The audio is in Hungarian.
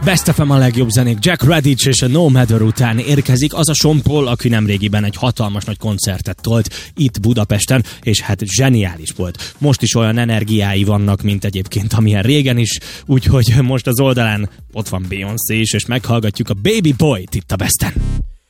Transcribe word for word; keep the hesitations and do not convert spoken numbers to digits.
Best ef em a legjobb zenék. Jack Radic és a No Matter után érkezik az a Sean Paul, aki nemrégiben egy hatalmas nagy koncertet tolt itt Budapesten, és hát zseniális volt. Most is olyan energiái vannak, mint egyébként amilyen régen is, úgyhogy most az oldalán ott van Beyoncé is, és meghallgatjuk a Baby Boy-t itt a Besten.